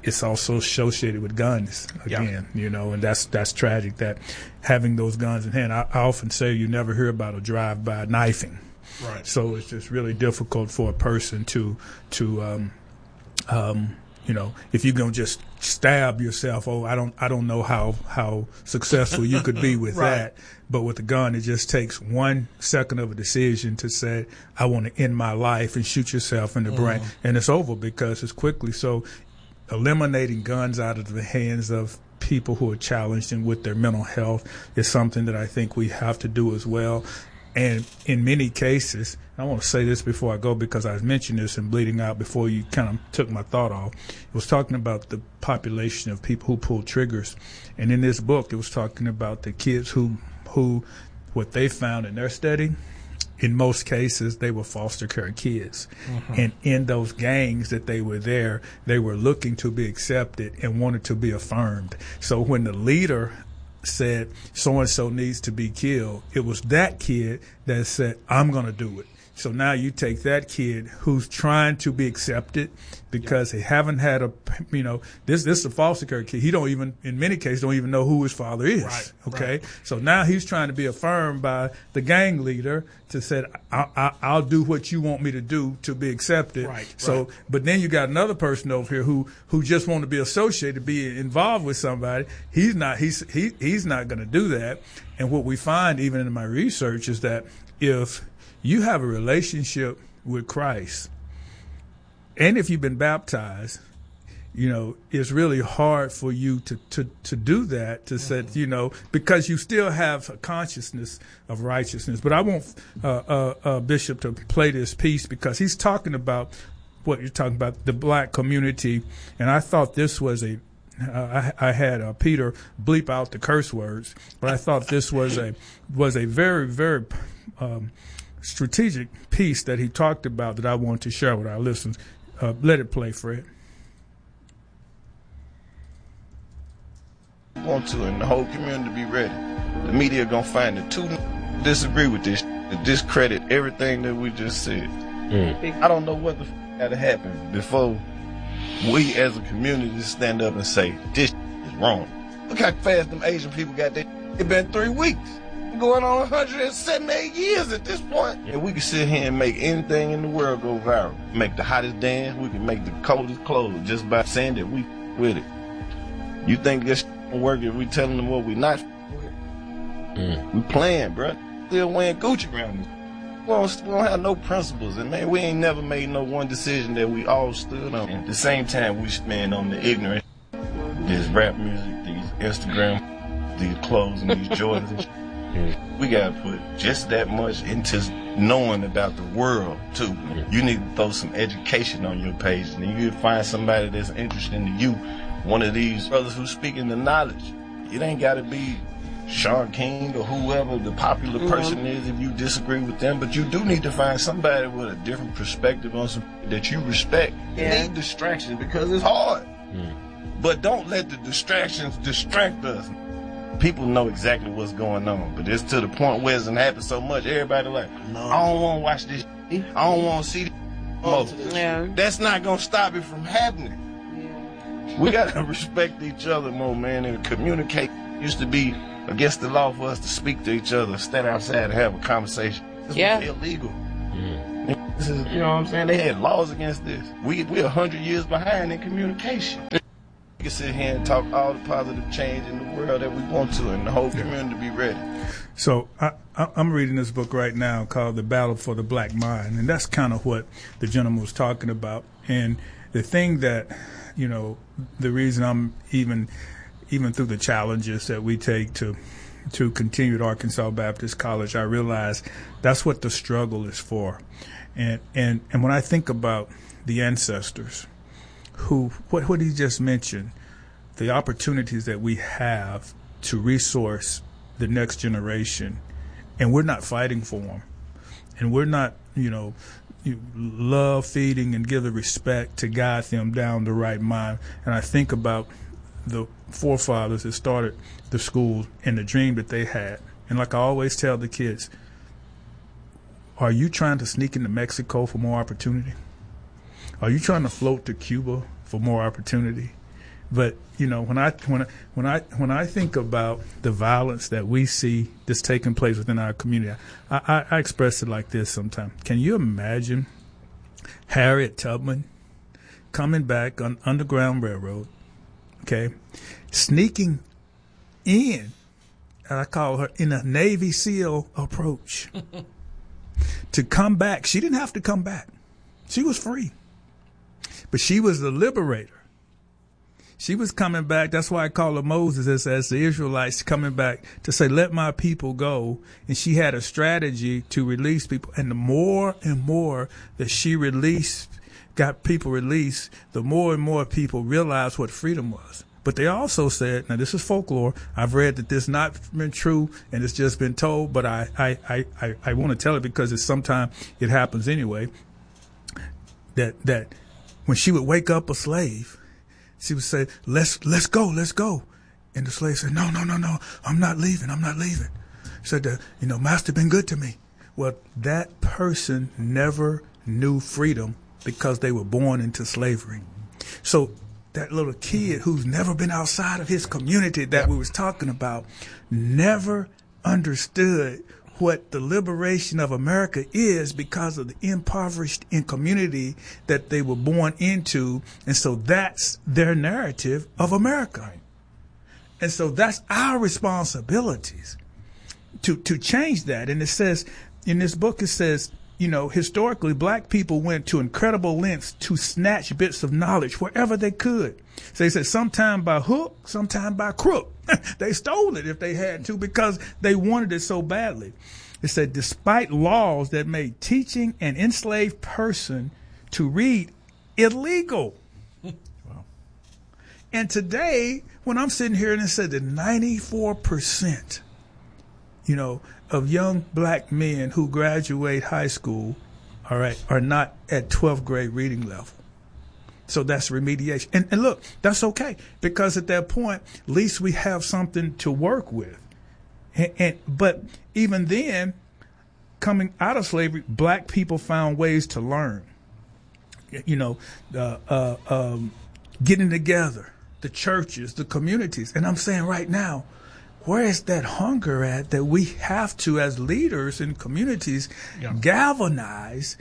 it's also associated with guns again, and that's tragic that having those guns in hand. I often say you never hear about a drive-by knifing. Right. So it's just really difficult for a person to if you're gonna just stab yourself, I don't know how successful you could be with Right. that. But with a gun, it just takes 1 second of a decision to say, I want to end my life, and shoot yourself in the brain, and it's over because it's quickly. So eliminating guns out of the hands of people who are challenged and with their mental health is something that I think we have to do as well. And in many cases, I want to say this before I go because I mentioned this in Bleeding Out before you kind of took my thought off. It was talking about the population of people who pull triggers. And in this book, it was talking about the kids who what they found in their study, in most cases, they were foster care kids. And in those gangs that they were there, they were looking to be accepted and wanted to be affirmed. So when the leader said so-and-so needs to be killed, it was that kid that said, I'm going to do it. So now you take that kid who's trying to be accepted because they haven't had this is a foster care kid. He don't even, in many cases, don't even know who his father is. Right, okay. right. So now he's trying to be affirmed by the gang leader to say, I'll do what you want me to do to be accepted. Right, so, right. but then you got another person over here who just want to be associated, be involved with somebody. He's not going to do that. And what we find even in my research is that if you have a relationship with Christ, and if you've been baptized, it's really hard for you to do that, to say, because you still have a consciousness of righteousness. But I want Bishop to play this piece because he's talking about what you're talking about, the black community. And I thought this was I had Peter bleep out the curse words, but I thought this was a very, very strategic piece that he talked about that I want to share with our listeners. Let it play, Fred. Want to, and the whole community be ready. The media gonna find it too disagree with this, to discredit everything that we just said. I don't know what the got to happen before we as a community stand up and say this is wrong. Look how fast them Asian people got that. It's been 3 weeks. Going on 178 years at this point. And we can sit here and make anything in the world go viral. Make the hottest dance, we can make the coldest clothes just by saying that we with it. You think this will work if we telling them what we not with? We playing, bruh. Still wearing Gucci around this. We don't have no principles, and man, we ain't never made no one decision that we all stood on. At the same time, we spend on the ignorance. This rap music, these Instagram, these clothes, and these Jordans and shit. We gotta put just that much into knowing about the world too. You need to throw some education on your page, and then you find somebody that's interested in you. One of these brothers who's speaking the knowledge. It ain't gotta be Sean King or whoever the popular person is if you disagree with them, but you do need to find somebody with a different perspective on some that you respect. You need distractions because it's hard. But don't let the distractions distract us. People know exactly what's going on, but it's to the point where it's happened so much, everybody like, no, I don't want to watch this shit. I don't want to see this. That's not going to stop it from happening. We got to respect each other more, man, and communicate. It used to be against the law for us to speak to each other, stand outside and have a conversation. This was illegal. This is, you know what I'm saying? They had laws against this. We're 100 years behind in communication. We can sit here and talk all the positive change in the world that we want to, and the whole community be ready. So I'm reading this book right now called The Battle for the Black Mind, and that's kind of what the gentleman was talking about. And the thing that, the reason I'm even through the challenges that we take to continue at Arkansas Baptist College, I realize that's what the struggle is for. And when I think about the ancestors, what he just mentioned, the opportunities that we have to resource the next generation, and we're not fighting for them, and we're not, love feeding and give the respect to guide them down the right mind. And I think about the forefathers that started the school and the dream that they had. And like I always tell the kids, are you trying to sneak into Mexico for more opportunity? Are you trying to float to Cuba for more opportunity? But when I think about the violence that we see that's taking place within our community, I express it like this sometimes. Can you imagine Harriet Tubman coming back on Underground Railroad, okay, sneaking in, and I call her in a Navy SEAL approach, to come back? She didn't have to come back. She was free. But she was the liberator. She was coming back. That's why I call her Moses, as the Israelites coming back to say, let my people go. And she had a strategy to release people. And the more and more that she got people released, the more and more people realized what freedom was. But they also said, now this is folklore. I've read that this not been true and it's just been told, but I want to tell it because sometimes it happens anyway. That when she would wake up a slave, she would say, let's go. And the slave said, no, I'm not leaving. She said, Master been good to me. Well, that person never knew freedom because they were born into slavery. So that little kid who's never been outside of his community that we was talking about never understood what the liberation of America is because of the impoverished in community that they were born into. And so that's their narrative of America. And so that's our responsibilities to change that. And it says, in this book, it says, historically, black people went to incredible lengths to snatch bits of knowledge wherever they could. So they said sometime by hook, sometime by crook. They stole it if they had to because they wanted it so badly. It said despite laws that made teaching an enslaved person to read illegal. Wow. And today, when I'm sitting here and it said that 94%, of young black men who graduate high school, all right, are not at 12th grade reading level. So that's remediation. And look, that's okay, because at that point, at least we have something to work with. But even then, coming out of slavery, black people found ways to learn. Getting together, the churches, the communities. And I'm saying right now, where is that hunger at that we have to, as leaders in communities, galvanize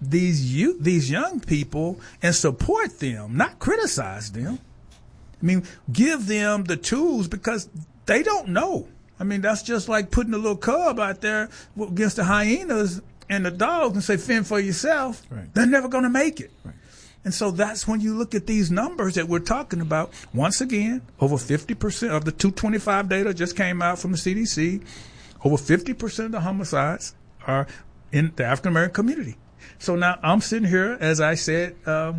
these young people and support them, not criticize them. I mean, give them the tools because they don't know. I mean, that's just like putting a little cub out there against the hyenas and the dogs and say, fend for yourself. Right. They're never going to make it. Right. And so that's when you look at these numbers that we're talking about. Once again, over 50% of the 225 data just came out from the CDC. Over 50% of the homicides are in the African-American community. So now I'm sitting here, as I said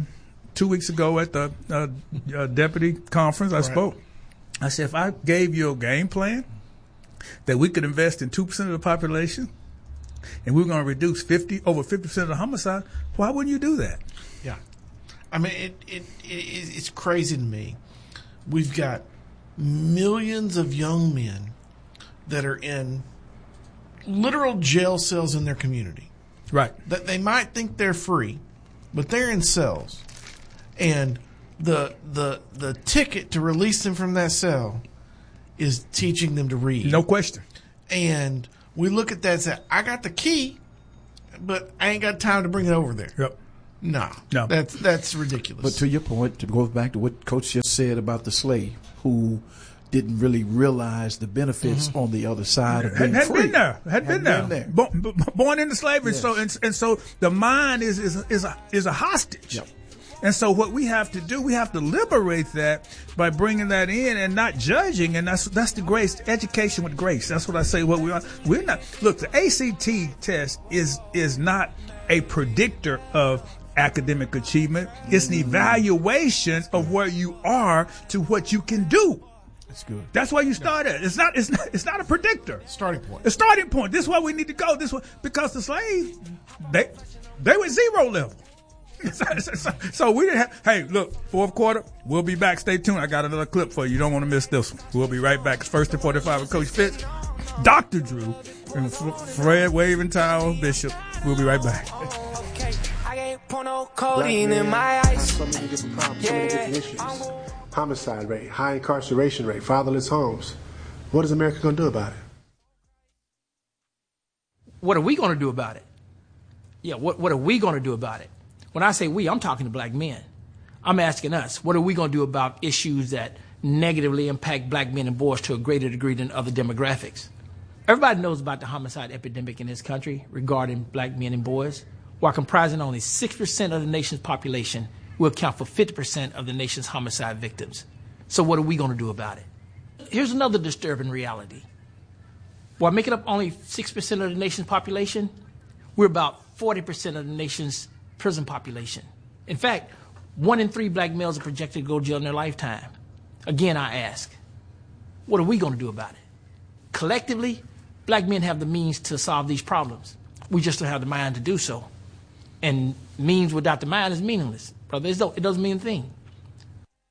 2 weeks ago at the deputy conference, I spoke. I said, if I gave you a game plan that we could invest in 2% of the population and we're going to reduce over 50% of the homicide, why wouldn't you do that? Yeah. I mean, it's crazy to me. We've got millions of young men that are in literal jail cells in their community. Right. That they might think they're free, but they're in cells. And the ticket to release them from that cell is teaching them to read. No question. And we look at that and say, I got the key, but I ain't got time to bring it over there. Yep. No. That's ridiculous. But to your point, to go back to what Coach just said about the slave who didn't really realize the benefits on the other side of being free. Had been there. Born into slavery. Yes. So the mind is a hostage. Yep. And so what we have to do, we have to liberate that by bringing that in and not judging. And that's the grace, education with grace. That's what I say. What we're not. Look, the ACT test is not a predictor of academic achievement. It's an evaluation of where you are to what you can do. That's good. That's where you start at. It's not a predictor. Starting point. The starting point. This is where we need to go. Because the slaves, they were 0 level. So we didn't have. Hey, look, fourth quarter, we'll be back. Stay tuned. I got another clip for you. You don't want to miss this one. We'll be right back. It's 1st and 45 with Coach Fitz, Dr. Drew, and Fred Waventile Bishop. We'll be right back. I ain't put no codeine in my eyes. homicide rate, high incarceration rate, fatherless homes. What is America going to do about it? What are we going to do about it? Yeah, what are we going to do about it? When I say we, I'm talking to black men. I'm asking us, what are we going to do about issues that negatively impact black men and boys to a greater degree than other demographics? Everybody knows about the homicide epidemic in this country regarding black men and boys. While comprising only 6% of the nation's population, we account for 50% of the nation's homicide victims. So what are we going to do about it? Here's another disturbing reality. While making up only 6% of the nation's population, we're about 40% of the nation's prison population. In fact, 1 in 3 black males are projected to go to jail in their lifetime. Again, I ask, what are we going to do about it? Collectively, black men have the means to solve these problems. We just don't have the mind to do so. And means without the mind is meaningless, brother. It doesn't mean a thing.